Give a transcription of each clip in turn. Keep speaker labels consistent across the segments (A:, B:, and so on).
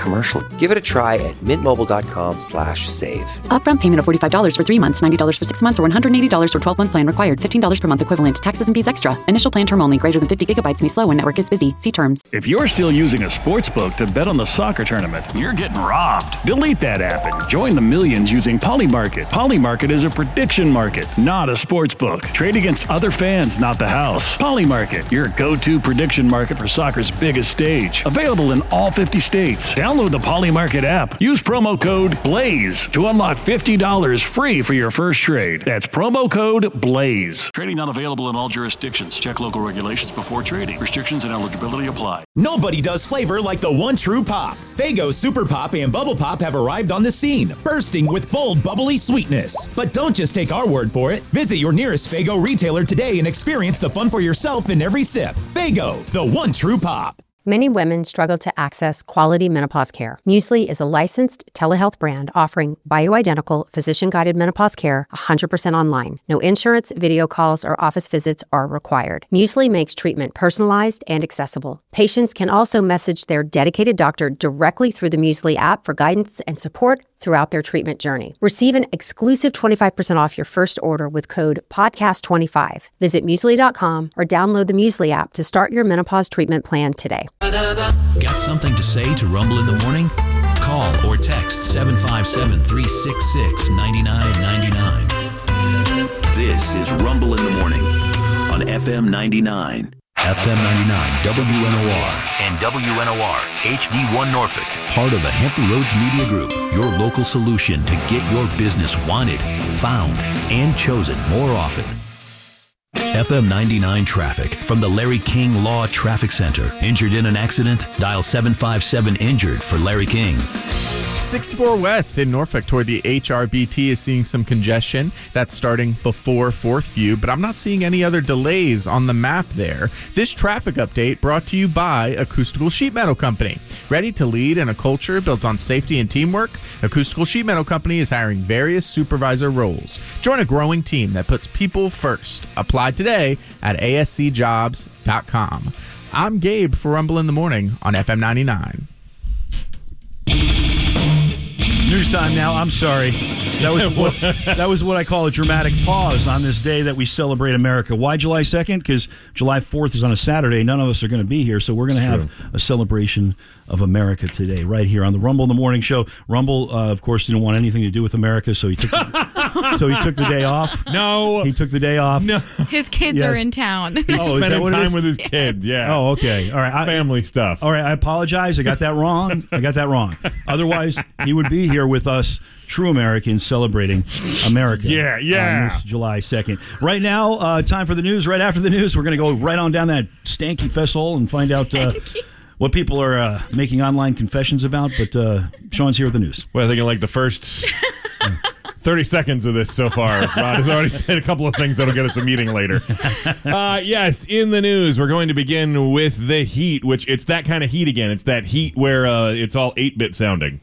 A: commercial. Give it a try at mintmobile.com/save.
B: Upfront payment of $45 for 3 months, $90 for 6 months, or $180 for 12-month plan required. $15 per month equivalent. Taxes and fees extra. Initial plan term only. Greater than 50 gigabytes may slow when network is busy. See terms.
C: If you're still using a sports book to bet on the soccer tournament, you're getting robbed. Delete that app and join the millions using Polymarket. Polymarket is a prediction market, not a sports book. Trade against other fans, not the house. Polymarket, your go-to prediction market for soccer's biggest stage. Available in all 50 states. Download the Polymarket app. Use promo code BLAZE to unlock $50 free for your first trade. That's promo code BLAZE. Trading not available in all jurisdictions. Check local regulations before trading. Restrictions and eligibility apply.
D: Nobody does flavor like the one true pop. Faygo Super Pop and Bubble Pop have arrived on the scene, bursting with bold, bubbly sweetness. But don't just take our word for it. Visit your nearest Faygo retailer today and experience the fun for yourself in every sip. Faygo, the one true pop.
E: Many women struggle to access quality menopause care. Muesli is a licensed telehealth brand offering bioidentical, physician-guided menopause care 100% online. No insurance, video calls, or office visits are required. Muesli makes treatment personalized and accessible. Patients can also message their dedicated doctor directly through the Muesli app for guidance and support throughout their treatment journey. Receive an exclusive 25% off your first order with code PODCAST25. Visit Muesli.com or download the Muesli app to start your menopause treatment plan today.
F: Got something to say to Rumble in the Morning? Call or text 757-366-9999. This is Rumble in the Morning on FM 99. FM 99 WNOR and WNOR HD1 Norfolk. Part of the Hampton Roads Media Group. Your local solution to get your business wanted, found, and chosen more often. FM 99 traffic from the Larry King Law Traffic Center. Injured in an accident? Dial 757-INJURED for Larry King.
G: 64 West in Norfolk toward the HRBT is seeing some congestion. That's starting before 4th View, but I'm not seeing any other delays on the map there. This traffic update brought to you by Acoustical Sheet Metal Company. Ready to lead in a culture built on safety and teamwork? Acoustical Sheet Metal Company is hiring various supervisor roles. Join a growing team that puts people first. Apply today at ascjobs.com. I'm Gabe for Rumble in the Morning on FM 99.
H: News time now. I'm sorry. That was what I call a dramatic pause on this day that we celebrate America. Why July 2nd? Because July 4th is on a Saturday. None of us are going to be here, so we're going to have a celebration of America today, right here on the Rumble in the Morning show. Rumble, of course, didn't want anything to do with America, so he took the day off.
I: No.
H: He took the day off.
I: No.
J: His kids are in town.
I: He's spending time with his kid, yeah.
H: Oh, okay. All right.
I: Family stuff.
H: All right, I apologize. I got that wrong. Otherwise, he would be here with us, true Americans celebrating America.
I: Yeah.
H: On this July 2nd. Right now, time for the news. Right after the news, we're going to go right on down that stanky fess hole and find out what people are making online confessions about. But Sean's here with the news.
I: Well, I think in like the first 30 seconds of this so far, Rod has already said a couple of things that'll get us a meeting later. Yes, in the news, we're going to begin with the heat, which it's that kind of heat again. It's that heat where it's all 8-bit sounding.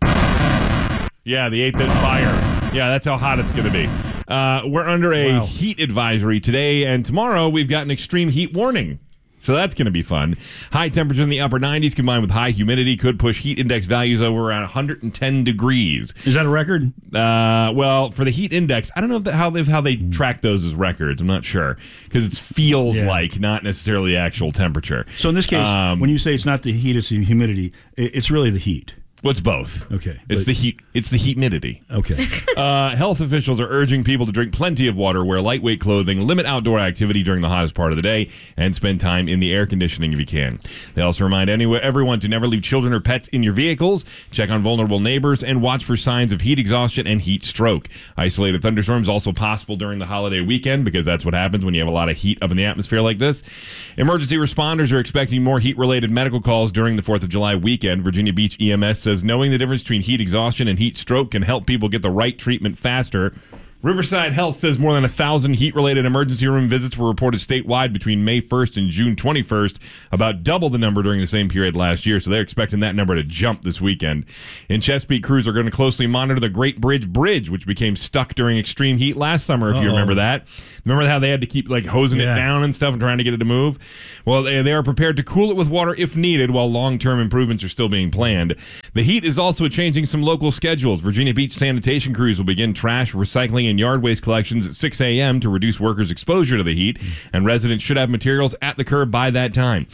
I: Yeah, the 8-bit fire. Yeah, that's how hot it's going to be. We're under a heat advisory today, and tomorrow we've got an extreme heat warning. So that's going to be fun. High temperature in the upper 90s combined with high humidity could push heat index values over around 110 degrees.
H: Is that a record?
I: Well, for the heat index, I don't know how they track those as records. I'm not sure because it feels like not necessarily the actual temperature.
H: So in this case, when you say it's not the heat, it's the humidity, it's really the heat.
I: Well, it's both.
H: Okay.
I: It's the heat. It's the humidity.
H: Okay.
I: Health officials are urging people to drink plenty of water, wear lightweight clothing, limit outdoor activity during the hottest part of the day, and spend time in the air conditioning if you can. They also remind everyone to never leave children or pets in your vehicles, check on vulnerable neighbors, and watch for signs of heat exhaustion and heat stroke. Isolated thunderstorms also possible during the holiday weekend because that's what happens when you have a lot of heat up in the atmosphere like this. Emergency responders are expecting more heat-related medical calls during the 4th of July weekend. Virginia Beach EMS says knowing the difference between heat exhaustion and heat stroke can help people get the right treatment faster. Riverside Health says more than 1,000 heat-related emergency room visits were reported statewide between May 1st and June 21st, about double the number during the same period last year, so they're expecting that number to jump this weekend. In Chesapeake, crews are going to closely monitor the Great Bridge, which became stuck during extreme heat last summer, if you remember that. Remember how they had to keep hosing it down and stuff and trying to get it to move? Well, they are prepared to cool it with water if needed, while long-term improvements are still being planned. The heat is also changing some local schedules. Virginia Beach sanitation crews will begin trash, recycling, and yard waste collections at 6 a.m. to reduce workers' exposure to the heat, and residents should have materials at the curb by that time.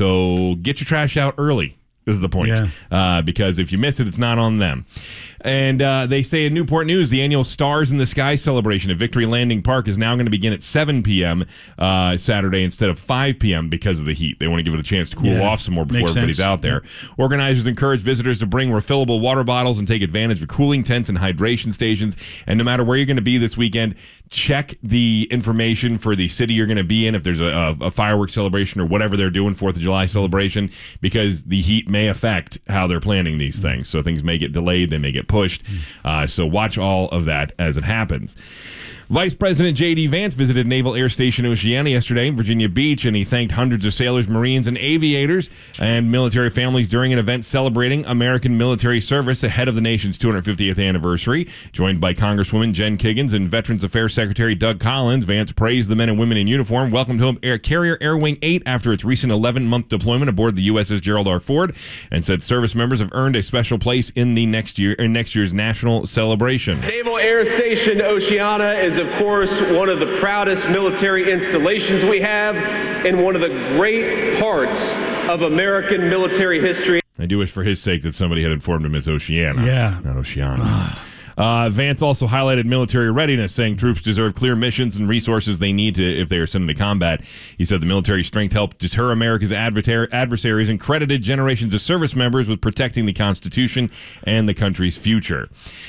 I: So get your trash out early. This is the point. Because if you miss it, it's not on them. And they say in Newport News, the annual Stars in the Sky celebration at Victory Landing Park is now going to begin at 7 p.m. Saturday instead of 5 p.m. because of the heat. They want to give it a chance to cool off some more before everybody's out there. Organizers encourage visitors to bring refillable water bottles and take advantage of cooling tents and hydration stations. And no matter where you're going to be this weekend, check the information for the city you're going to be in if there's a fireworks celebration or whatever they're doing, 4th of July celebration, because the heat may affect how they're planning these things. So things may get delayed, they may get pushed. So watch all of that as it happens. Vice President J.D. Vance visited Naval Air Station Oceana yesterday in Virginia Beach, and he thanked hundreds of sailors, Marines, and aviators and military families during an event celebrating American military service ahead of the nation's 250th anniversary. Joined by Congresswoman Jen Kiggins and Veterans Affairs Secretary Doug Collins, Vance praised the men and women in uniform, welcomed home Carrier Air Wing 8 after its recent 11-month deployment aboard the USS Gerald R. Ford, and said service members have earned a special place in the next year's national celebration.
K: Naval Air Station Oceana is, of course, one of the proudest military installations we have and one of the great parts of American military history.
I: I do wish for his sake that somebody had informed him it's Oceana, not Oceana. Vance also highlighted military readiness, saying troops deserve clear missions and resources they need to if they are sent into combat. He said the military strength helped deter America's adversaries and credited generations of service members with protecting the Constitution and the country's future.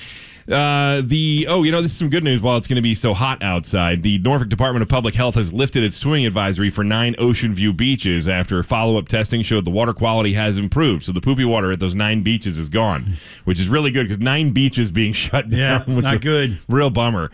I: This is some good news while it's going to be so hot outside. The Norfolk Department of Public Health has lifted its swimming advisory for 9 Ocean View beaches after follow-up testing showed the water quality has improved. So the poopy water at those 9 beaches is gone, which is really good because 9 beaches being shut down.
H: Yeah, not good.
I: Real bummer.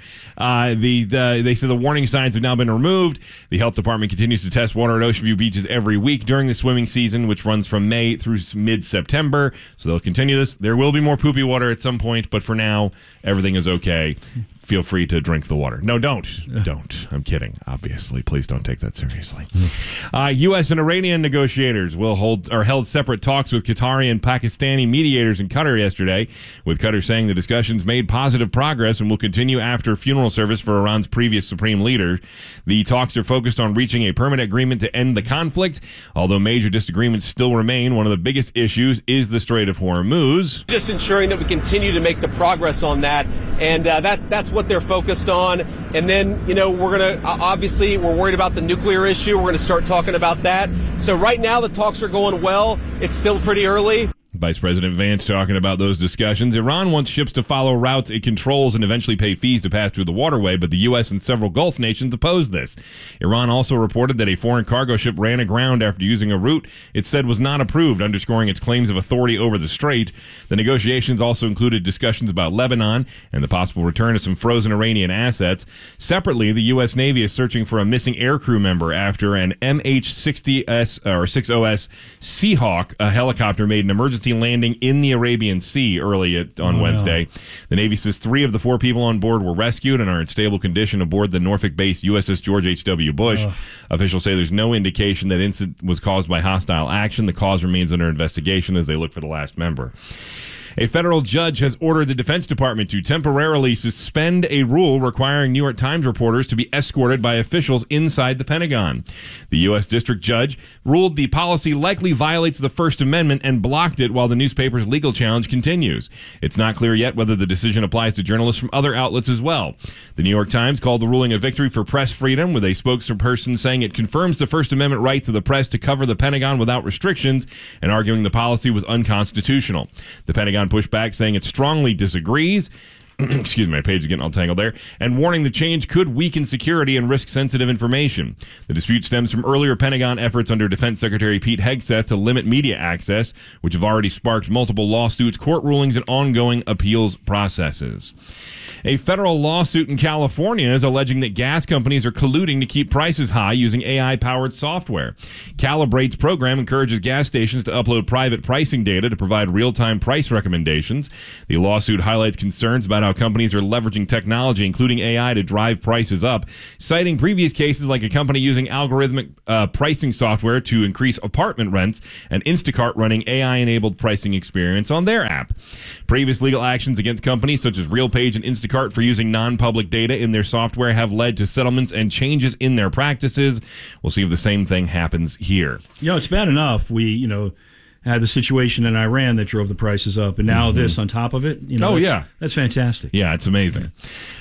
I: They said the warning signs have now been removed. The health department continues to test water at Ocean View beaches every week during the swimming season, which runs from May through mid-September. So they'll continue this. There will be more poopy water at some point, but for now, everything is okay. Feel free to drink the water. No, don't. I'm kidding, obviously. Please don't take that seriously. U.S. and Iranian negotiators held separate talks with Qatari and Pakistani mediators in Qatar yesterday, with Qatar saying the discussions made positive progress and will continue after funeral service for Iran's previous supreme leader. The talks are focused on reaching a permanent agreement to end the conflict, although major disagreements still remain. One of the biggest issues is the Strait of Hormuz.
K: Just ensuring that we continue to make the progress on that, and that's what they're focused on. And then, we're going to, obviously, we're worried about the nuclear issue. We're going to start talking about that. So right now, the talks are going well. It's still pretty early.
I: Vice President Vance talking about those discussions. Iran wants ships to follow routes it controls and eventually pay fees to pass through the waterway, but the U.S. and several Gulf nations oppose this. Iran also reported that a foreign cargo ship ran aground after using a route it said was not approved, underscoring its claims of authority over the strait. The negotiations also included discussions about Lebanon and the possible return of some frozen Iranian assets. Separately, the U.S. Navy is searching for a missing aircrew member after an MH-60S or 60S Seahawk, a helicopter, made an emergency landing in the Arabian Sea early on Wednesday. The Navy says 3 of the 4 people on board were rescued and are in stable condition aboard the Norfolk-based USS George H.W. Bush. Officials say there's no indication that incident was caused by hostile action. The cause remains under investigation as they look for the last member. A federal judge has ordered the Defense Department to temporarily suspend a rule requiring New York Times reporters to be escorted by officials inside the Pentagon. The U.S. District Judge ruled the policy likely violates the First Amendment and blocked it while the newspaper's legal challenge continues. It's not clear yet whether the decision applies to journalists from other outlets as well. The New York Times called the ruling a victory for press freedom, with a spokesperson saying it confirms the First Amendment rights of the press to cover the Pentagon without restrictions and arguing the policy was unconstitutional. The Pentagon pushed back, saying it strongly disagrees. excuse me, my page is getting all tangled there, and warning the change could weaken security and risk sensitive information. The dispute stems from earlier Pentagon efforts under Defense Secretary Pete Hegseth to limit media access, which have already sparked multiple lawsuits, court rulings, and ongoing appeals processes. A federal lawsuit in California is alleging that gas companies are colluding to keep prices high using AI-powered software. Calibrate's program encourages gas stations to upload private pricing data to provide real-time price recommendations. The lawsuit highlights concerns about how companies are leveraging technology, including AI, to drive prices up, citing previous cases like a company using algorithmic pricing software to increase apartment rents and Instacart running AI-enabled pricing experience on their app. Previous legal actions against companies such as RealPage and Instacart for using non-public data in their software have led to settlements and changes in their practices. We'll see if the same thing happens here.
H: It's bad enough we, had the situation in Iran that drove the prices up, and now this on top of it. That's fantastic.
I: Yeah, it's amazing.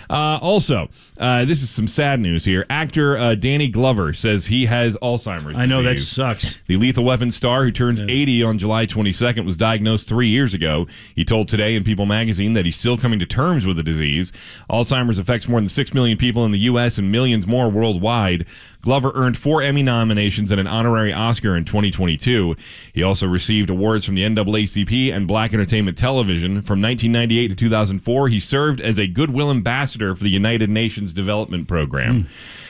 I: Also, this is some sad news here. Actor Danny Glover says he has Alzheimer's
H: I know,
I: disease.
H: that sucks.
I: The Lethal Weapon star, who turns 80 on July 22nd, was diagnosed 3 years ago. He told Today in People magazine that he's still coming to terms with the disease. Alzheimer's affects more than 6 million people in the U.S. and millions more worldwide. Glover earned 4 Emmy nominations and an honorary Oscar in 2022. He also received awards from the NAACP and Black Entertainment Television. From 1998 to 2004, he served as a Goodwill Ambassador for the United Nations Development Program.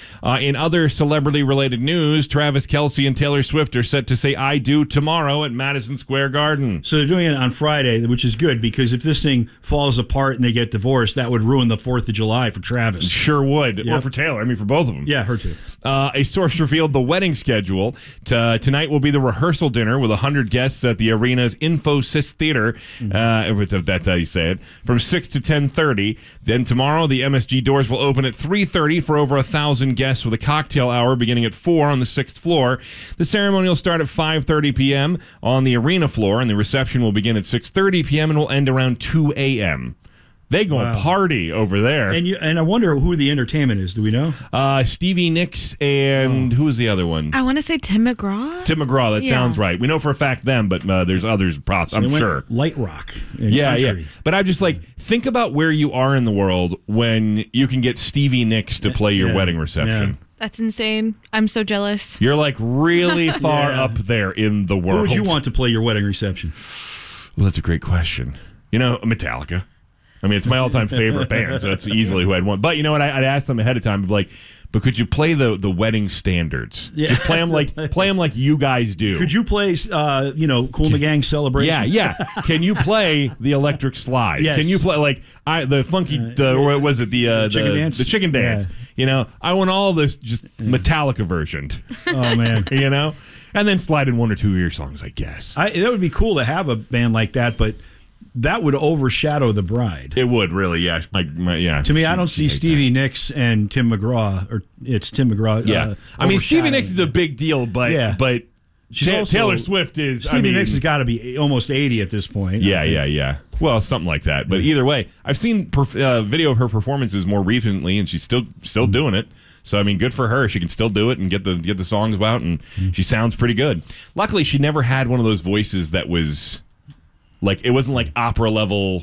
I: In other celebrity-related news, Travis Kelce and Taylor Swift are set to say "I do" tomorrow at Madison Square Garden.
H: So they're doing it on Friday, which is good, because if this thing falls apart and they get divorced, that would ruin the 4th of July for Travis.
I: Sure would.
H: Yep.
I: Or for Taylor. I mean, for both of them.
H: Yeah, her too.
I: A source revealed the wedding schedule. Tonight will be the rehearsal dinner with 100 guests at the arena's Infosys Theater, if that's how you say it, from 6 to 10:30. Then tomorrow, the MSG doors will open at 3:30 for over 1,000 guests with a cocktail hour beginning at 4 on the 6th floor. The ceremony will start at 5:30 p.m. on the arena floor, and the reception will begin at 6:30 p.m. and will end around 2 a.m. They go party over there.
H: And I wonder who the entertainment is. Do we know?
I: Stevie Nicks and who was the other one?
J: I want to say Tim McGraw.
I: Tim McGraw, that sounds right. We know for a fact them, but there's others, I'm sure.
H: Light rock.
I: Yeah. But I'm just like, think about where you are in the world when you can get Stevie Nicks to play your wedding reception.
J: Yeah. That's insane. I'm so jealous.
I: You're like really far up there in the world.
H: Who would you want to play your wedding reception?
I: Well, that's a great question. Metallica. I mean, it's my all-time favorite band, so that's easily who I'd want. But you know what? I'd ask them ahead of time, like, but could you play the wedding standards? Yeah. Just play them like you guys do.
H: Could you play, Kool and the Gang Celebration?
I: Yeah. Can you play the Electric Slide?
H: Yes.
I: Can you play the funky? What was it? The
H: chicken dance.
I: The chicken dance. Yeah. I want all this just Metallica versioned.
H: Oh man.
I: And then slide in one or two of your songs, I guess.
H: That would be cool to have a band like that, but that would overshadow the bride.
I: It would, really, yeah.
H: To me, I don't see Stevie Nicks and Tim McGraw, or it's Tim McGraw.
I: Yeah. I mean, Stevie Nicks is a big deal, but Taylor Swift is...
H: Stevie Nicks has got to be almost 80 at this point.
I: Yeah. Well, something like that. But either way, I've seen video of her performances more recently, and she's still doing it. So, I mean, good for her. She can still do it and get the songs out, and she sounds pretty good. Luckily, she never had one of those voices that was... it wasn't like opera level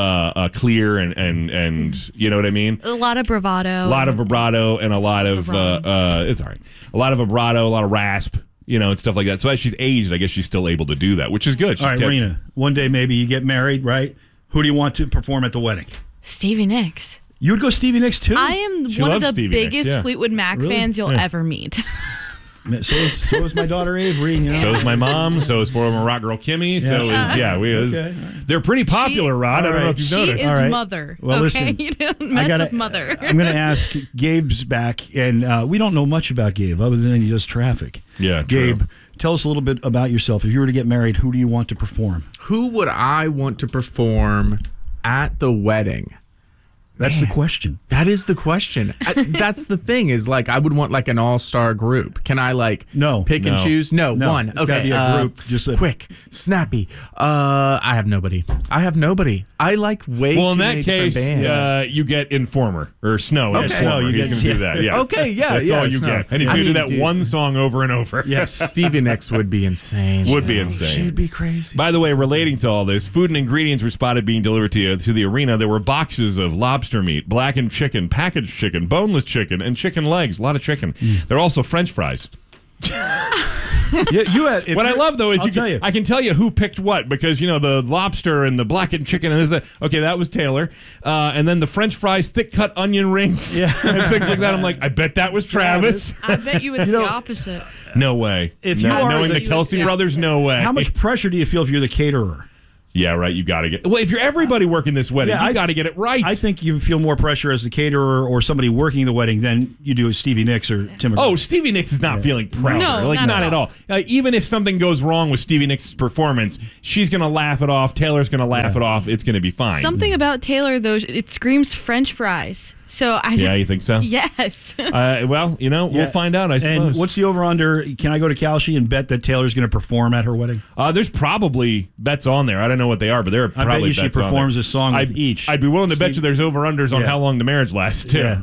I: clear and you know what I mean?
J: A lot of bravado.
I: A lot of vibrato and a lot of it's all right. A lot of vibrato, a lot of rasp, and stuff like that. So as she's aged, I guess she's still able to do that, which is good.
H: All right, Rena, one day maybe you get married, right? Who do you want to perform at the wedding?
J: Stevie Nicks.
H: You would go Stevie Nicks too?
J: I am one of the biggest Fleetwood Mac fans you'll ever meet.
H: So is my daughter Avery.
I: So is my mom. So is former rock girl Kimmy. They're pretty popular, Rod. I don't know if you've noticed.
J: She is mother.
H: Well, listen,
J: you don't mess with mother.
H: I'm going to ask Gabe's back, and we don't know much about Gabe other than he does traffic.
I: Yeah,
H: Gabe, tell us a little bit about yourself. If you were to get married, who do you want to perform?
G: Who would I want to perform at the wedding?
H: That's the question.
G: That is the question. That's the thing is like I would want like an all-star group. Can I like pick and choose? No, one.
H: It's
G: okay,
H: gotta be a group. Just
G: quick, snappy. I have nobody. I like way
I: well,
G: too
I: in
G: many
I: that case,
G: bands.
I: you get Informer or Snow.
G: Okay.
I: Informer. He's going to do that. Yeah.
G: Okay, yeah,
I: That's all you
G: Snow.
I: get. And he's going to do that one song over and over.
G: Yes, Stevie Nicks would be insane.
I: Would be insane.
G: She'd be crazy.
I: By the way, relating to all this, food and ingredients were spotted being delivered to the arena. There were boxes of lobster meat, blackened chicken, packaged chicken, boneless chicken, and chicken legs. A lot of chicken. There are also French fries. What I love though is I can tell you who picked what because the lobster and the blackened chicken and that was Taylor, and then the French fries, thick cut onion rings, and things like that. I'm like, I bet that was Travis.
J: I bet you it's the opposite.
I: No way.
H: If you are
I: knowing the Kelsey brothers, no way.
H: How much pressure do you feel if you're the caterer?
I: Yeah, right. You got to get. Well, if you're everybody working this wedding, you got to get it right.
H: I think you feel more pressure as the caterer or somebody working the wedding than you do as Stevie Nicks or Tim.
I: Oh, Stevie Nicks is not feeling pressure.
J: No,
I: not at all. Even if something goes wrong with Stevie Nicks' performance, she's going to laugh it off. Taylor's going to laugh it off. It's going to be fine.
J: Something about Taylor though, it screams French fries. So
I: you think so?
J: Yes.
I: We'll find out, I suppose.
H: And what's the over-under? Can I go to Kalshi and bet that Taylor's going to perform at her wedding?
I: There's probably bets on there. I don't know what they are, but there are probably
H: I bet you she
I: bets on
H: performs
I: there.
H: a song with each.
I: I'd be willing to bet you there's over-unders on how long the marriage lasts, too.
H: Yeah.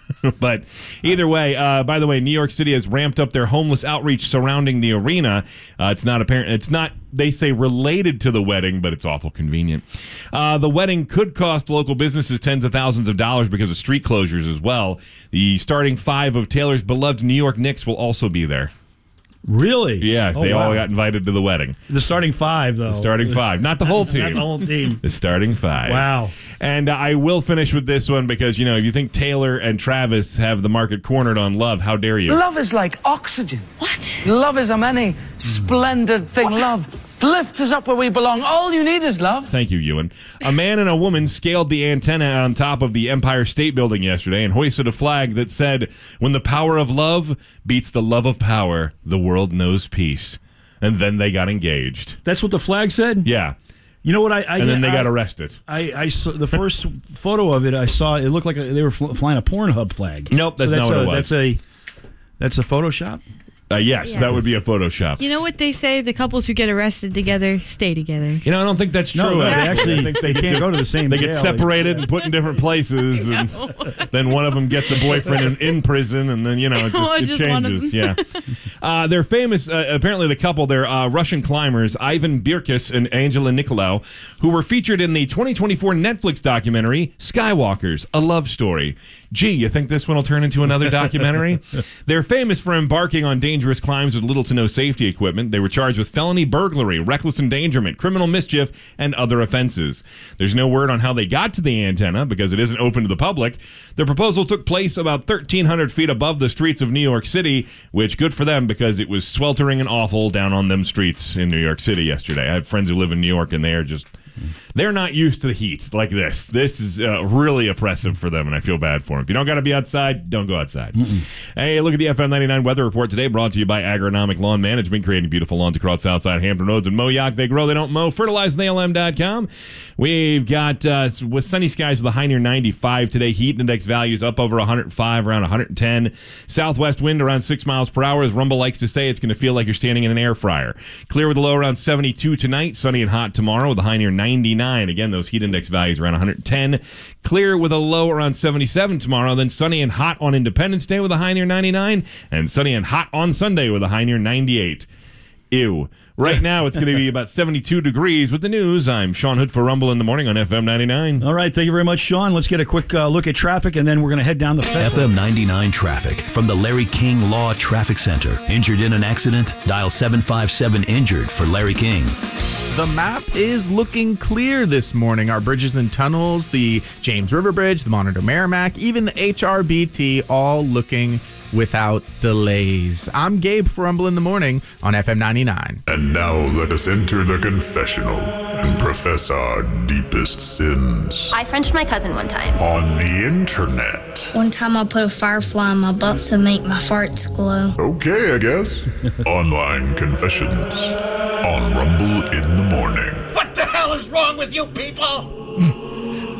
I: But either way, by the way, New York City has ramped up their homeless outreach surrounding the arena. It's not apparent. It's not, they say, related to the wedding, but it's awful convenient. The wedding could cost local businesses tens of thousands of dollars because of street closures as well. The starting five of Taylor's beloved New York Knicks will also be there.
H: Really?
I: Yeah, they all got invited to the wedding.
H: The starting five, though.
I: The starting five. Not the whole team.
H: Not the whole team.
I: The starting five.
H: Wow.
I: And I will finish with this one because, if you think Taylor and Travis have the market cornered on love, how dare you?
L: Love is like oxygen. What? Love is a many splendid thing. Love lifts us up where we belong. All you need is love.
I: Thank you, Ewan. A man and a woman scaled the antenna on top of the Empire State Building yesterday and hoisted a flag that said, "When the power of love beats the love of power, the world knows peace." And then they got engaged.
H: That's what the flag said?
I: Yeah.
H: You know what
I: and then they got arrested.
H: I saw the first photo of it. I saw it looked like they were flying a Pornhub flag.
I: Nope, that's not what it was.
H: That's a Photoshop.
I: Yes, that would be a Photoshop.
J: You know what they say? The couples who get arrested together stay together.
I: I don't think that's true.
H: No, they actually they can't go to the same.
I: They get separated and put in different places, and then one of them gets a boyfriend in prison, and then it changes. Yeah, they're famous. Apparently, the couple, they're Russian climbers Ivan Birkis and Angela Nicolau, who were featured in the 2024 Netflix documentary Skywalkers: A Love Story. Gee, you think this one will turn into another documentary? They're famous for embarking on dangerous climbs with little to no safety equipment. They were charged with felony burglary, reckless endangerment, criminal mischief, and other offenses. There's no word on how they got to the antenna because it isn't open to the public. The proposal took place about 1,300 feet above the streets of New York City, which good for them because it was sweltering and awful down on them streets in New York City yesterday. I have friends who live in New York, and they're not used to the heat like this. This is really oppressive for them, and I feel bad for them. If you don't got to be outside, don't go outside. Hey, look at the FM 99 weather report today, brought to you by Agronomic Lawn Management, creating beautiful lawns across Southside Hampton Roads and Moyock. They grow, they don't mow. FertilizeTheALM.com. We've got with sunny skies with a high near 95 today. Heat index values up over 105, around 110. Southwest wind around 6 miles per hour. As Rumble likes to say, it's going to feel like you're standing in an air fryer. Clear with a low around 72 tonight. Sunny and hot tomorrow with a high near 99. Again, those heat index values around 110. Clear with a low around 77 tomorrow. Then sunny and hot on Independence Day with a high near 99. And sunny and hot on Sunday with a high near 98. Ew. Right now, it's going to be about 72 degrees. With the news, I'm Sean Hood for Rumble in the Morning on FM 99.
H: All right, thank you very much, Sean. Let's get a quick look at traffic, and then we're going to head down the
F: FM 99 traffic from the Larry King Law Traffic Center. Injured in an accident? Dial 757-INJURED for Larry King.
G: The map is looking clear this morning. Our bridges and tunnels, the James River Bridge, the Monitor Merrimack, even the HRBT, all looking without delays. I'm Gabe for Rumble in the Morning on FM 99.
M: And now let us enter the confessional and profess our deepest sins.
N: I Frenched my cousin one time.
M: On the internet.
O: One time I put a firefly in my butt to make my farts glow.
M: Okay, I guess. Online confessions on Rumble in the Morning.
P: What the hell is wrong with you people?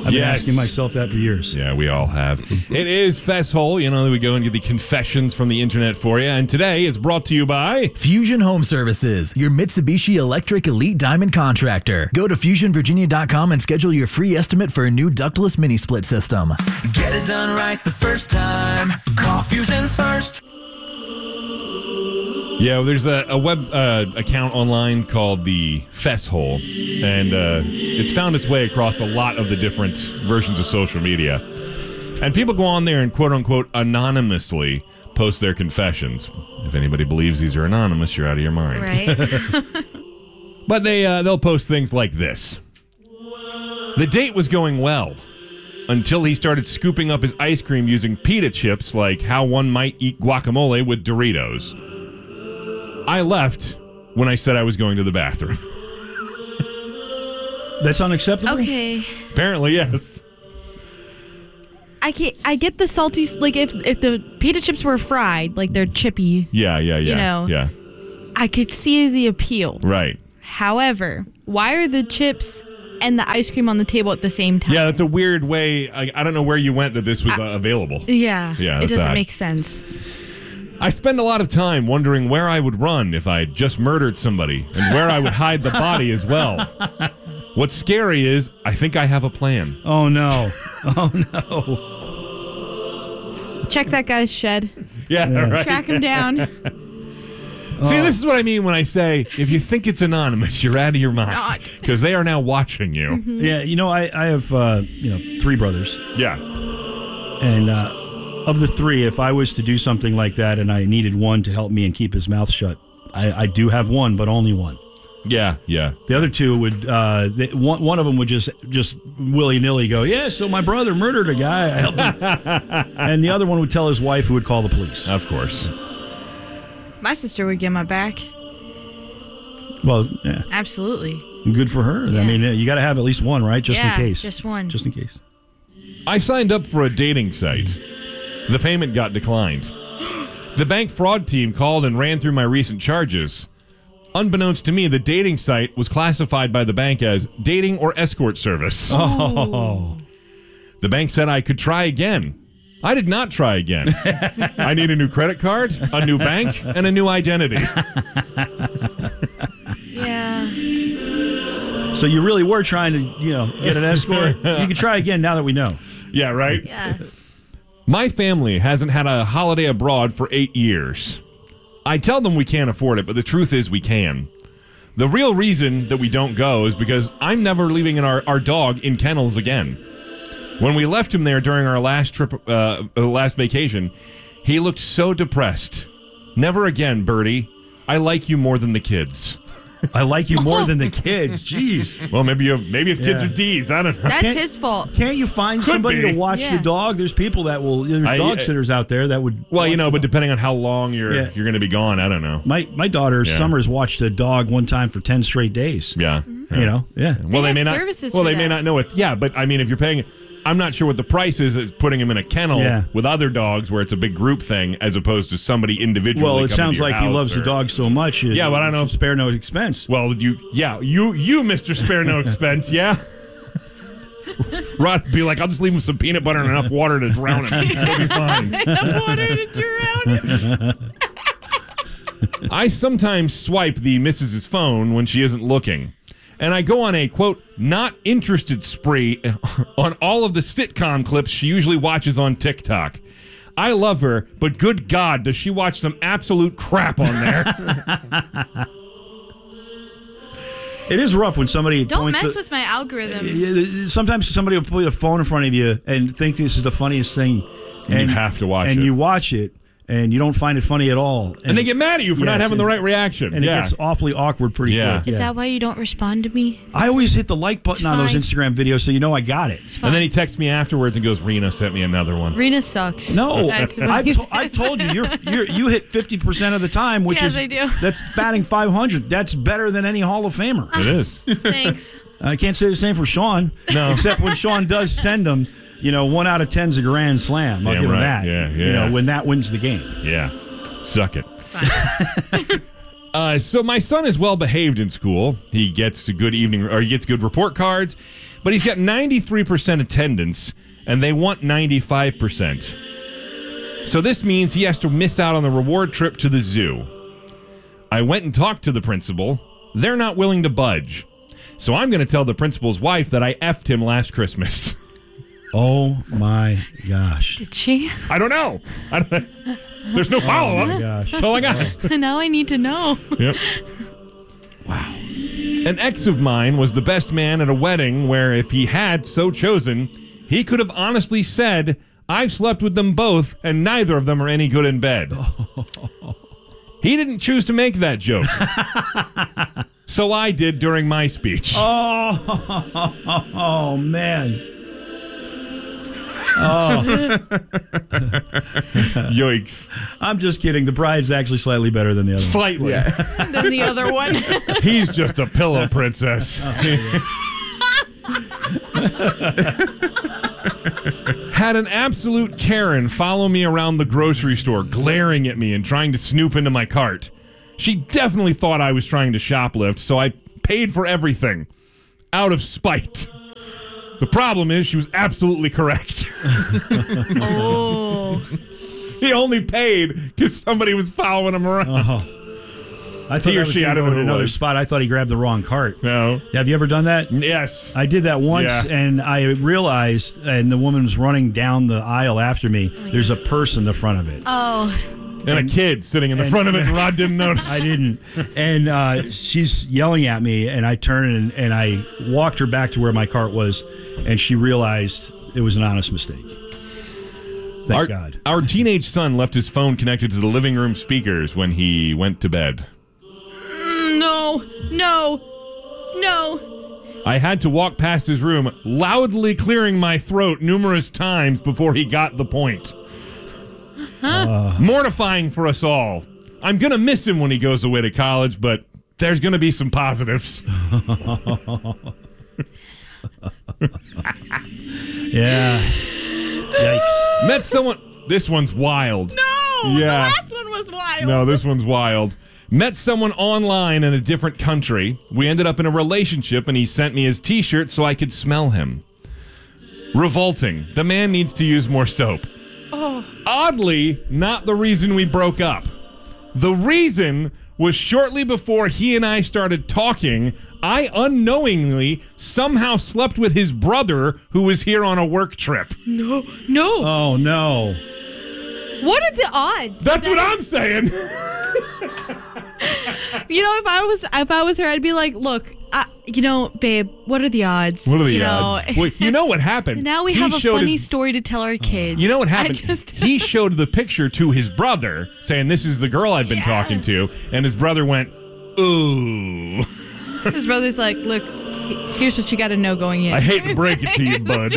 H: I've been asking myself that for years.
I: Yeah, we all have. It is Fesshole. We go and get the confessions from the internet for you. And today it's brought to you by
N: Fusion Home Services, your Mitsubishi Electric Elite Diamond contractor. Go to FusionVirginia.com and schedule your free estimate for a new ductless mini split system.
P: Get it done right the first time. Call Fusion first.
I: Yeah, there's a web account online called the Fesshole, and it's found its way across a lot of the different versions of social media. And people go on there and quote-unquote anonymously post their confessions. If anybody believes these are anonymous, you're out of your mind.
J: Right.
I: But they'll post things like this. The date was going well until he started scooping up his ice cream using pita chips like how one might eat guacamole with Doritos. I left when I said I was going to the bathroom.
H: That's unacceptable?
J: Okay.
I: Apparently, yes.
J: I get the salty, like if the pita chips were fried, like they're chippy.
I: Yeah. Yeah.
J: I could see the appeal.
I: Right.
J: However, why are the chips and the ice cream on the table at the same time?
I: Yeah, that's a weird way. I don't know where you went that this was available.
J: Yeah.
I: Yeah,
J: it doesn't
I: odd.
J: make sense.
I: I spend a lot of time wondering where I would run if I just murdered somebody and where I would hide the body as well. What's scary is I think I have a plan.
H: Oh, no. Oh, no.
J: Check that guy's shed.
I: Yeah, right.
J: Track him down.
I: See, this is what I mean when I say, if you think it's anonymous, you're out of your mind. Because they are now watching you.
J: Mm-hmm.
H: Yeah, I have, 3 brothers.
I: Yeah.
H: And of the 3, if I was to do something like that and I needed one to help me and keep his mouth shut, I do have one, but only one.
I: Yeah.
H: The other 2 would, one of them would just willy-nilly go, yeah, so my brother murdered a guy. I helped him. And the other one would tell his wife, who would call the police.
I: Of course.
J: My sister would get my back.
H: Well, yeah.
J: Absolutely.
H: Good for her.
J: Yeah.
H: I mean, you got to have at least one, right? Just in case.
J: Just one.
H: Just in case.
I: I signed up for a dating site. The payment got declined. The bank fraud team called and ran through my recent charges. Unbeknownst to me, the dating site was classified by the bank as dating or escort service.
H: Oh.
I: The bank said I could try again. I did not try again. I need a new credit card, a new bank, and a new identity.
J: Yeah.
H: So you really were trying to, get an escort? You can try again now that we know.
I: Yeah, right?
J: Yeah.
I: My family hasn't had a holiday abroad for 8 years. I tell them we can't afford it, but the truth is we can. The real reason that we don't go is because I'm never leaving our dog in kennels again. When we left him there during our last trip, last vacation, he looked so depressed. Never again, Birdie. I like you more than the kids.
H: I like you more than the kids. Jeez.
I: Well, maybe his kids are D's. I don't know.
J: That's his fault.
H: Can't you find somebody to watch the dog? There's people that will. There's dog sitters out there that would.
I: Well, but depending on how long you're going to be gone, I don't know.
H: My daughter Summers watched a dog one time for 10 straight days.
I: Yeah.
H: Yeah.
I: Well, they may not. Well, they may not know it. Yeah, but I mean, if you're paying. I'm not sure what the price is putting him in a kennel with other dogs where it's a big group thing as opposed to somebody individually.
H: Well, it sounds like he loves the dog so much.
I: Yeah, but I don't know.
H: Spare no expense.
I: Well, you, Mr. Spare No Expense, yeah? Rod would be like, I'll just leave him some peanut butter and enough water to drown him. He'll be fine.
J: Enough water to drown him.
I: I sometimes swipe the missus's phone when she isn't looking. And I go on a, quote, not interested spree on all of the sitcom clips she usually watches on TikTok. I love her, but good God, does she watch some absolute crap on there?
H: It is rough when somebody
J: Don't mess with my algorithm.
H: Sometimes somebody will put a phone in front of you and think this is the funniest thing.
I: And you have to watch it.
H: And you watch it. And you don't find it funny at all.
I: And they get mad at you for not having the right reaction.
H: And it gets awfully awkward pretty quick.
J: Is that why you don't respond to me?
H: I always hit the like button on those Instagram videos so you know I got it.
I: And then he texts me afterwards and goes, Rena sent me another one.
J: Rena sucks.
H: No, I've told you, you hit 50% of the time, which
J: yes,
H: is
J: I do.
H: That's batting 500. That's better than any Hall of Famer.
I: It is.
J: Thanks.
H: I can't say the same for Sean.
I: No.
H: Except when Sean does send them, 1 out of 10's a grand slam. I'll give him that.
I: Yeah.
H: When that wins the game.
I: Yeah. Suck it.
J: It's fine.
I: So my son is well behaved in school. He gets a good he gets good report cards, but he's got 93% attendance, and they want 95%. So this means he has to miss out on the reward trip to the zoo. I went and talked to the principal. They're not willing to budge. So I'm going to tell the principal's wife that I effed him last Christmas.
H: Oh my gosh.
J: Did she?
I: I don't know. There's no follow-up.
H: Oh my gosh.
I: That's all I got.
J: Now I need to know.
I: Yep. Wow. An ex of mine was the best man at a wedding where if he had so chosen, he could have honestly said, I've slept with them both and neither of them are any good in bed. He didn't choose to make that joke. So I did during my speech.
H: Oh man. Oh.
I: Yikes.
H: I'm just kidding. The bride's actually slightly better than the other one.
I: Slightly.
J: Than the other one.
I: He's just a pillow princess. Had an absolute Karen follow me around the grocery store, glaring at me and trying to snoop into my cart. She definitely thought I was trying to shoplift, so I paid for everything. Out of spite. The problem is she was absolutely correct.
J: Oh.
I: He only paid because somebody was following him around.
H: I thought
I: He or she, I don't know who it
H: another
I: was.
H: spot. I thought he grabbed the wrong cart.
I: No.
H: Have you ever done that?
I: Yes.
H: I did that once,
I: Yeah.
H: and I realized, and the woman was running down the aisle after me, there's a purse in the front of it.
J: Oh.
I: And a kid sitting in the front of it, and Rod didn't notice.
H: I didn't. And she's yelling at me, and I turned and I walked her back to where my cart was, and she realized it was an honest mistake. Thank God.
I: Our teenage son left his phone connected to the living room speakers when he went to bed.
J: No.
I: I had to walk past his room, loudly clearing my throat numerous times before he got the point. Mortifying for us all. I'm going to miss him when he goes away to college, but there's going to be some positives.
H: Yeah. Yikes.
I: Met someone... This one's wild.
J: No!
I: Yeah.
J: The last one was wild.
I: No, this one's wild. Met someone online in a different country. We ended up in a relationship, and he sent me his T-shirt so I could smell him. Revolting. The man needs to use more soap.
J: Oh.
I: Oddly, not the reason we broke up. The reason was shortly before he and I started talking, I unknowingly somehow slept with his brother who was here on a work trip.
J: No.
H: Oh, no.
J: What are the odds?
I: That's what I'm saying.
J: You know, if I was her, I'd be like, look, babe, what are the odds?
I: What are the odds? Well, you know what happened?
J: Now we have a funny story to tell our kids.
I: You know what happened? He showed the picture to his brother, saying, this is the girl I've been talking to. And his brother went, ooh.
J: His brother's like, look, here's what you got to know going in.
I: I hate to break it to you, bud.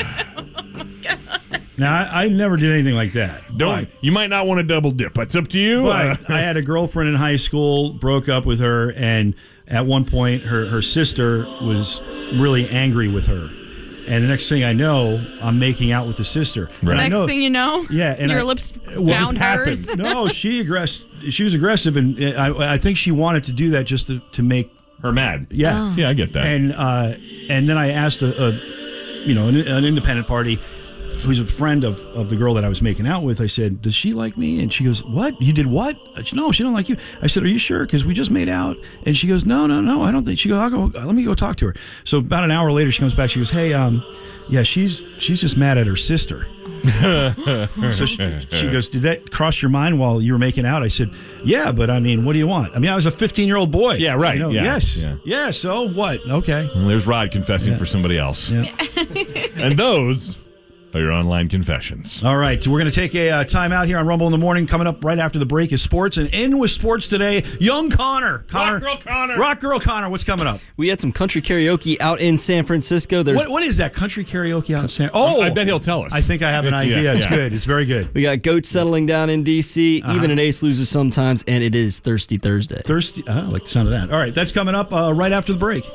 H: Now, I never did anything like that.
I: You might not want to double dip. It's up to you.
H: But I had a girlfriend in high school, broke up with her, and at one point her sister was really angry with her. And the next thing I know, I'm making out with the sister.
I: Right.
J: Next thing you know,
H: and
J: your lips found hers.
H: No, she was aggressive, and I think she wanted to do that just to make
I: her mad.
H: Yeah,
I: Yeah, I get that.
H: And then I asked an independent party who's a friend of the girl that I was making out with. I said, does she like me? And she goes, what? You did what? No, she don't like you. I said, are you sure? Because we just made out. And she goes, no, I don't think. She goes, let me go talk to her. So about an hour later, she comes back. She goes, hey, yeah, she's just mad at her sister. So she goes, did that cross your mind while you were making out? I said, yeah, but I mean, what do you want? I mean, I was a 15-year-old boy.
I: Yeah, right. Yeah,
H: yes.
I: yeah.
H: Yeah, so what? Okay.
I: Well, there's Rod confessing for somebody else.
H: Yeah.
I: And those are your online confessions.
H: All right, we're going to take a time out here on Rumble in the Morning. Coming up right after the break is sports. And in with sports today, young Connor.
I: Rock Girl Connor.
H: Rock Girl Connor, what's coming up?
Q: We had some country karaoke out in San Francisco.
H: What is that, country karaoke out in San Francisco? Oh,
I: I bet he'll tell us.
H: I think I have an idea. It's good. It's very good.
Q: We got goats settling down in D.C., even an ace loses sometimes, and it is Thirsty Thursday.
H: I like the sound of that. All right, that's coming up right after the break.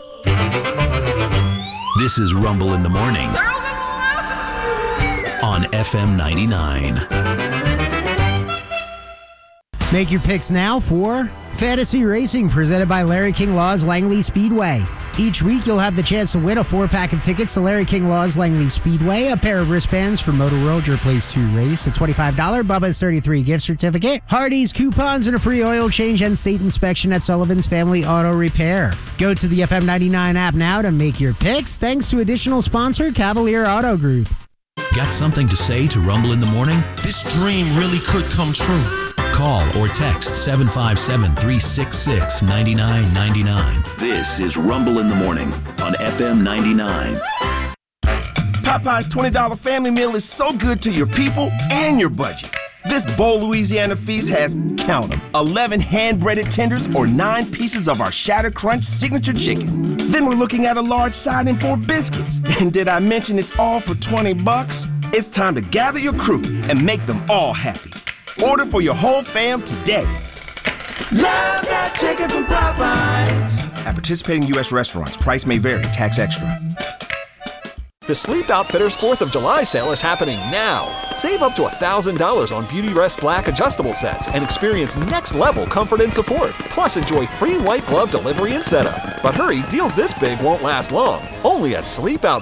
F: This is Rumble in the Morning on FM 99.
R: Make your picks now for Fantasy Racing, presented by Larry King Law's Langley Speedway. Each week, you'll have the chance to win a 4-pack of tickets to Larry King Law's Langley Speedway, a pair of wristbands from Motor World, your place to race, a $25 Bubba's 33 gift certificate, Hardee's coupons, and a free oil change and state inspection at Sullivan's Family Auto Repair. Go to the FM99 app now to make your picks, thanks to additional sponsor Cavalier Auto Group.
F: Got something to say to Rumble in the Morning?
S: This dream really could come true.
F: Call or text 757-366-9999. This is Rumble in the Morning on FM 99.
S: Popeye's $20 family meal is so good to your people and your budget. This Bowl Louisiana feast has, count them, 11 hand-breaded tenders or 9 pieces of our Shatter Crunch signature chicken. Then we're looking at a large side and 4 biscuits. And did I mention it's all for $20? It's time to gather your crew and make them all happy. Order for your whole fam today.
P: Love that chicken from Popeyes.
S: At participating U.S. restaurants, price may vary, tax extra.
T: The Sleep Outfitters 4th of July sale is happening now. Save up to $1,000 on Beautyrest Black adjustable sets and experience next-level comfort and support. Plus, enjoy free white glove delivery and setup. But hurry, deals this big won't last long. Only at Sleep Outfitters.